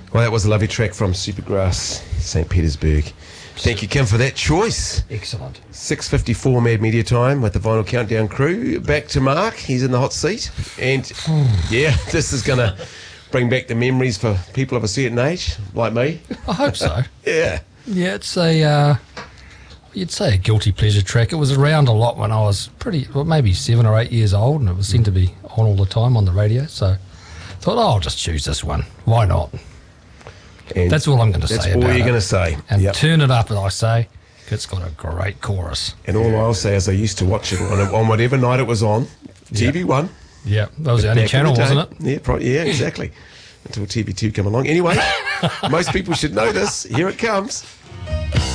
Well, that was a lovely track from Supergrass, St. Petersburg. Thank you, Kim, for that choice. Excellent. 6:54 Mad Media time with the Vinyl Countdown crew. Back to Mark. He's in the hot seat. And, yeah, this is going to bring back the memories for people of a certain age, like me. I hope so. Yeah. Yeah, it's a, you'd say a guilty pleasure track. It was around a lot when I was maybe 7 or 8 years old, and it seemed to be on all the time on the radio. So I thought, I'll just choose this one. Why not? And that's all I'm going to say about it. That's all you're going to say. And turn it up, as I say. It's got a great chorus. And all I'll say is I used to watch it on whatever night it was on, TV1. Yeah, that was the only channel, wasn't it? Yeah, exactly. Until TV2 came along. Anyway, most people should know this. Here it comes.